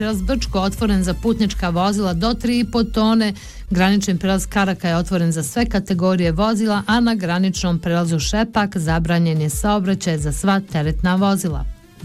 Prijelaz Brčko otvoren za putnička vozila do 3,5 tone, granični prijelaz Karaka je otvoren za sve kategorije vozila, a na graničnom prijelazu Šepak zabranjen je saobraćaj za sva teretna vozila.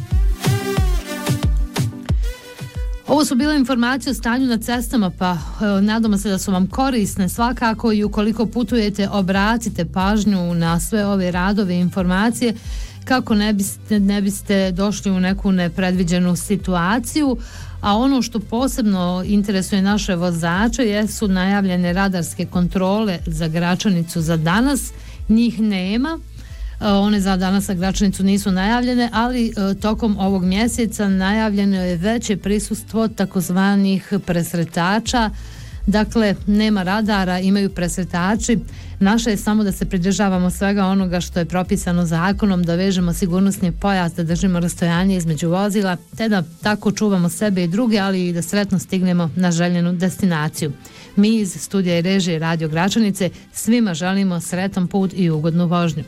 Ovo su bile informacije o stanju na cestama, pa nadamo se da su vam korisne. Svakako i ukoliko putujete, obratite pažnju na sve ove radove i informacije kako ne biste došli u neku nepredviđenu situaciju. A ono što posebno interesuje naše vozače jesu najavljene radarske kontrole za Gračanicu za danas. Njih nema. One za danas za Gračanicu nisu najavljene, ali tokom ovog mjeseca najavljeno je veće prisustvo takozvanih presretača. Dakle, nema radara, imaju presretači. Naše je samo da se pridržavamo svega onoga što je propisano zakonom, da vežemo sigurnosni pojas, da držimo rastojanje između vozila, te da tako čuvamo sebe i druge, ali i da sretno stignemo na željenu destinaciju. Mi iz studija i režije Radio Gračanice svima želimo sretan put i ugodnu vožnju.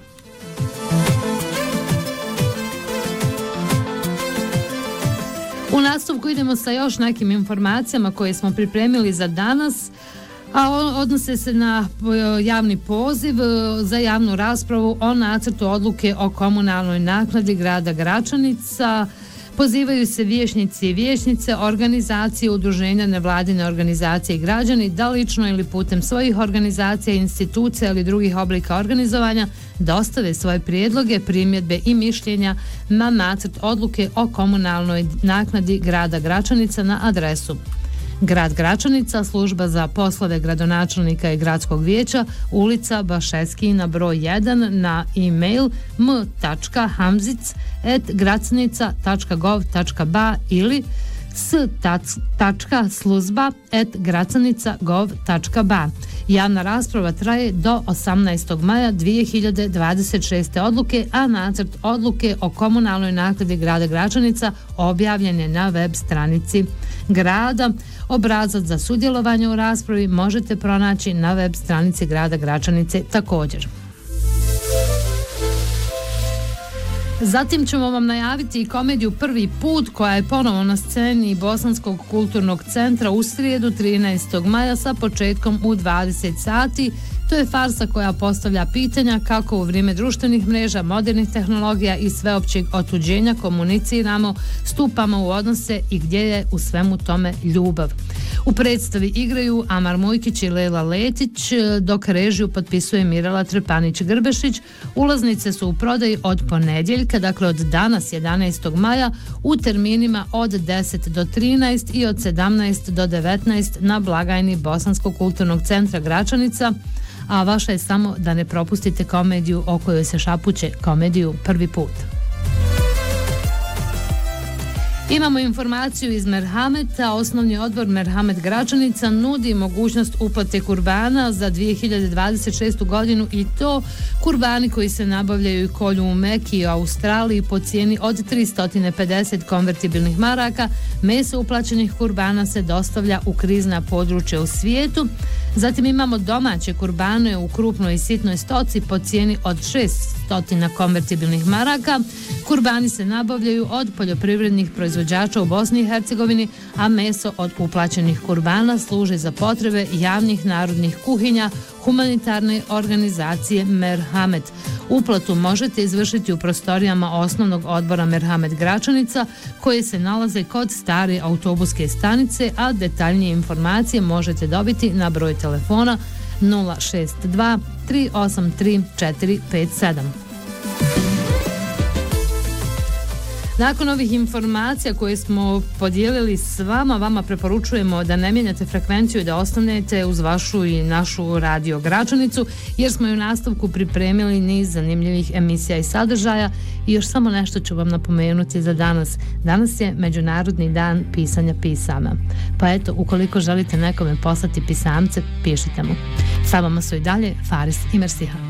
U nastavku idemo sa još nekim informacijama koje smo pripremili za danas, a odnose se na javni poziv za javnu raspravu o nacrtu odluke o komunalnoj naknadi grada Gračanica. Pozivaju se vijećnici i vijećnice, organizacije, udruženja, nevladine organizacije i građani da lično ili putem svojih organizacija, institucija ili drugih oblika organizovanja dostave svoje prijedloge, primjedbe i mišljenja na nacrt odluke o komunalnoj naknadi grada Gračanica na adresu Grad Gračanica, služba za poslove gradonačelnika i gradskog vijeća, ulica Bašeskina broj 1, na e-mail m.hamzic@gracanica.gov.ba ili s.sluzba@gracanica.gov.ba. Javna rasprava traje do 18. maja 2026. odluke, a nacrt odluke o komunalnoj naknadi grada Gračanica objavljen je na web stranici grada. Obrazac za sudjelovanje u raspravi možete pronaći na web stranici grada Gračanice također. Zatim ćemo vam najaviti i komediju Prvi put, koja je ponovo na sceni Bosanskog kulturnog centra u srijedu 13. maja sa početkom u 20 sati. To je farsa koja postavlja pitanja kako u vrijeme društvenih mreža, modernih tehnologija i sveopćeg otuđenja komuniciramo, stupamo u odnose i gdje je u svemu tome ljubav. U predstavi igraju Amar Mujkić i Lela Letić, dok režiju potpisuje Mirela Trpanić-Grbešić. Ulaznice su u prodaji od ponedjeljka, dakle od danas 11. maja, u terminima od 10 do 13 i od 17 do 19 na blagajni Bosanskog kulturnog centra Gračanica, a vaša je samo da ne propustite komediju o kojoj se šapuće, komediju Prvi put. Imamo informaciju iz Merhameta. Osnovni odbor Merhamet Gračanica nudi mogućnost uplate kurbana za 2026. godinu, i to kurbani koji se nabavljaju i kolju u Meki i Australiji po cijeni od 350 konvertibilnih maraka. Meso uplaćenih kurbana se dostavlja u krizna područja u svijetu. Zatim imamo domaće kurbane u krupnoj i sitnoj stoci po cijeni od 600 konvertibilnih maraka. Kurbani se nabavljaju od poljoprivrednih proizvođača u Bosni i Hercegovini, a meso od uplaćenih kurbana služi za potrebe javnih narodnih kuhinja humanitarne organizacije Merhamet. Uplatu možete izvršiti u prostorijama osnovnog odbora Merhamet Gračanica, koje se nalaze kod stare autobuske stanice, a detaljnije informacije možete dobiti na broj telefona 062 383 457. Nakon ovih informacija koje smo podijelili s vama preporučujemo da ne mijenjate frekvenciju i da ostanete uz vašu i našu Radio Gračanicu, jer smo i u nastavku pripremili niz zanimljivih emisija i sadržaja. I još samo nešto ću vam napomenuti za danas. Danas je Međunarodni dan pisanja pisama. Pa eto, ukoliko želite nekome poslati pisamce, pišite mu. Sa vama su i dalje Faris i Mersiha.